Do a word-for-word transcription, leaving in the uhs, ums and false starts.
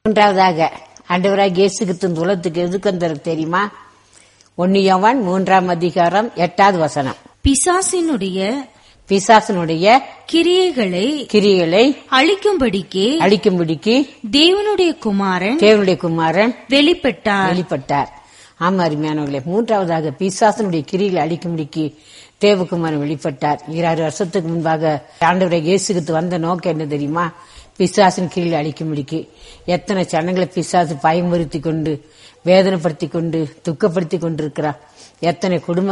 மூன்றாவதாக ஆண்டவராகிய இயேசு கிறிஸ்து இந்த உலகத்துக்கு எதுக்கு வந்தாரு தெரியுமா? ஒன்னு யோவான் மூன்றாம் அதிகாரம் எட்டாவது வசனம். பிசாசினுடைய பிசாசனுடைய கிரியைகளை கிரியைகளை அழிக்கும்படிக்கு அழிக்கும்படிக்கு தேவனுடைய குமாரன் தேவனுடைய குமாரன் வெளிப்பட்டார் வெளிப்பட்டார். ஆமா அருமையானவர்களே, மூன்றாவதாக பிசாசனுடைய கிரிகளை அழிக்கும்படிக்கு தேவகுமாரன் வெளிப்பட்டார். இருபது வருஷத்துக்கு முன்பாக ஆண்டவராகிய இயேசு கிறிஸ்து வந்த நோக்கம் என்ன தெரியுமா? பிசாசின் கிரிகளை அழிக்கும்படிக்கு. எத்தனை ஜனங்களை பிசாசு பயமுறுத்தி கொண்டு வேதனைப்படுத்தி கொண்டு துக்கப்படுத்தி கொண்டிருக்கிறார். எத்தனை குடும்ப